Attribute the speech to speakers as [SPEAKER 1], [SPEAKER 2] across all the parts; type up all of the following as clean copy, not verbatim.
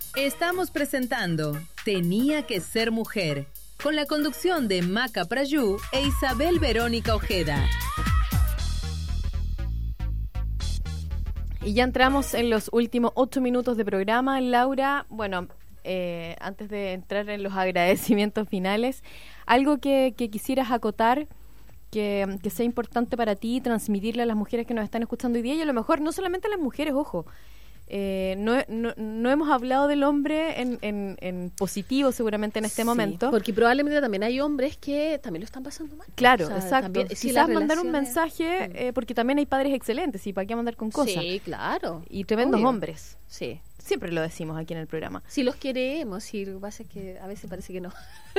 [SPEAKER 1] Estamos presentando Tenía que ser mujer, con la conducción de Maca Prayú e Isabel Verónica Ojeda.
[SPEAKER 2] Y ya entramos en los últimos 8 minutos de programa. Laura, bueno, antes de entrar en los agradecimientos finales, algo que quisieras acotar, que sea importante para ti, transmitirle a las mujeres que nos están escuchando hoy día, y a lo mejor no solamente a las mujeres, ojo. No hemos hablado del hombre en positivo seguramente en este momento.
[SPEAKER 3] Porque probablemente también hay hombres que también lo están pasando mal.
[SPEAKER 2] Claro, exacto. También, quizás mandar un mensaje,
[SPEAKER 3] Sí.
[SPEAKER 2] Porque también hay padres excelentes, y para qué mandar con cosas.
[SPEAKER 3] Sí, claro.
[SPEAKER 2] Y tremendos
[SPEAKER 3] Obvio.
[SPEAKER 2] hombres.
[SPEAKER 3] Sí.
[SPEAKER 2] Siempre lo decimos aquí en el programa.
[SPEAKER 3] Si los queremos, y lo que pasa es que a veces parece que no.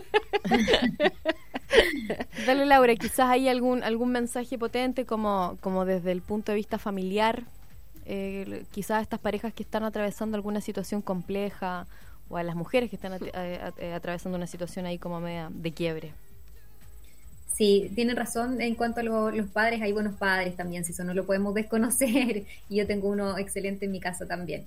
[SPEAKER 2] Dale, Laura, quizás hay algún mensaje potente como desde el punto de vista familiar, quizás a estas parejas que están atravesando alguna situación compleja, o a las mujeres que están atravesando una situación ahí como media de quiebre.
[SPEAKER 4] Sí, tienen razón en cuanto a los padres. Hay buenos padres también, si eso no lo podemos desconocer, y yo tengo uno excelente en mi casa también.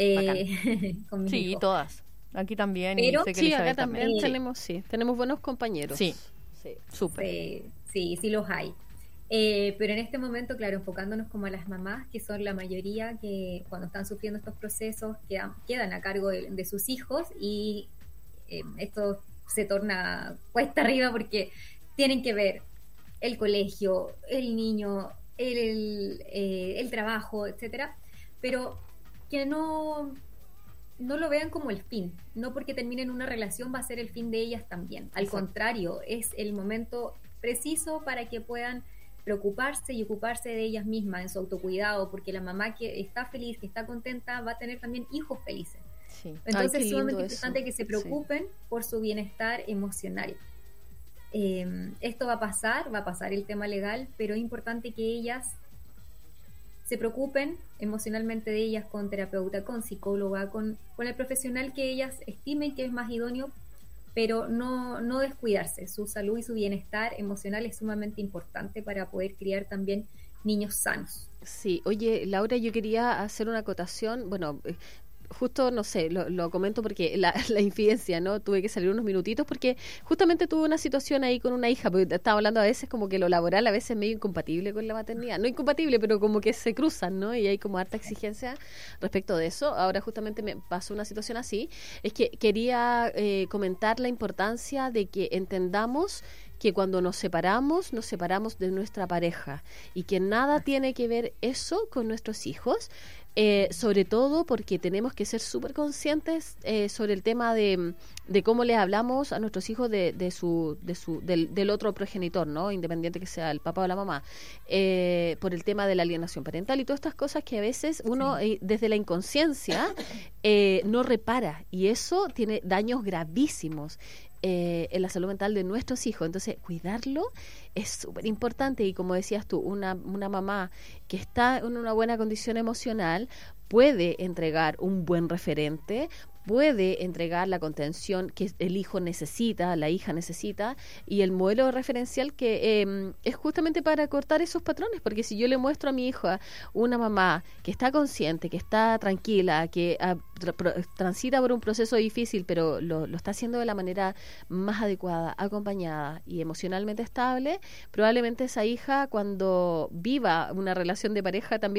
[SPEAKER 4] Con mi
[SPEAKER 2] Sí,
[SPEAKER 4] hijo.
[SPEAKER 2] todas. Aquí también.
[SPEAKER 4] Pero
[SPEAKER 2] y sé que
[SPEAKER 3] Sí,
[SPEAKER 2] Elizabeth
[SPEAKER 3] acá también
[SPEAKER 4] también.
[SPEAKER 3] tenemos buenos compañeros.
[SPEAKER 2] Sí,
[SPEAKER 3] Sí.
[SPEAKER 2] súper.
[SPEAKER 4] Sí, los hay. Pero en este momento, claro, enfocándonos como a las mamás, que son la mayoría que cuando están sufriendo estos procesos quedan a cargo de sus hijos, y esto se torna cuesta arriba porque tienen que ver el colegio, el niño, el trabajo, etcétera, pero que no lo vean como el fin. No porque terminen una relación va a ser el fin de ellas también. Al contrario, es el momento preciso para que puedan preocuparse y ocuparse de ellas mismas en su autocuidado, porque la mamá que está feliz, que está contenta, va a tener también hijos felices.
[SPEAKER 2] Sí.
[SPEAKER 4] Entonces es sumamente
[SPEAKER 3] eso.
[SPEAKER 4] importante que se preocupen por su bienestar emocional. Esto va a pasar el tema legal, pero es importante que ellas se preocupen emocionalmente de ellas con terapeuta, con psicóloga, con el profesional que ellas estimen que es más idóneo, pero no descuidarse. Su salud y su bienestar emocional es sumamente importante para poder criar también niños sanos.
[SPEAKER 3] Sí, oye, Laura, yo quería hacer una acotación. Bueno, justo, no sé, lo comento porque la infidencia, ¿no? Tuve que salir unos minutitos porque justamente tuve una situación ahí con una hija, porque estaba hablando a veces como que lo laboral a veces es medio incompatible con la maternidad. No incompatible, pero como que se cruzan, ¿no? Y hay como harta exigencia respecto de eso. Ahora justamente me pasó una situación así. Es que quería comentar la importancia de que entendamos que cuando nos separamos de nuestra pareja, y que nada tiene que ver eso con nuestros hijos. Sobre todo porque tenemos que ser súper conscientes sobre el tema de cómo les hablamos a nuestros hijos del otro progenitor, ¿no? Independiente que sea el papá o la mamá, por el tema de la alienación parental y todas estas cosas que a veces uno desde la inconsciencia no repara, y eso tiene daños gravísimos en la salud mental de nuestros hijos. Entonces, cuidarlo es súper importante, y como decías tú, una mamá que está en una buena condición emocional puede entregar un buen referente, puede entregar la contención que el hijo necesita, la hija necesita, y el modelo referencial que es justamente para cortar esos patrones, porque si yo le muestro a mi hija una mamá que está consciente, que está tranquila, que transita por un proceso difícil, pero lo está haciendo de la manera más adecuada, acompañada y emocionalmente estable, probablemente esa hija, cuando viva una relación de pareja, también